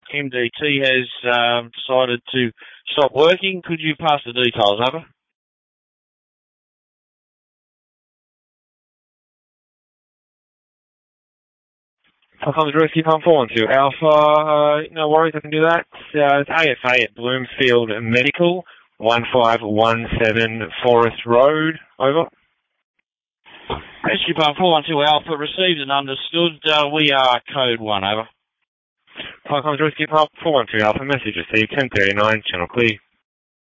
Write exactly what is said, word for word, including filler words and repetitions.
M D T has um, decided to stop working. Could you pass the details over? Falcons Rescue Pump four one two Alpha. Uh, no worries, I can do that. Uh, it's A F A at Bloomfield Medical, one five one seven Forest Road. Over. Rescue Pump four one two Alpha, received and understood. Uh, we are code one, over. Falcons Rescue Pump four one two Alpha, message received, ten thirty-nine, channel clear.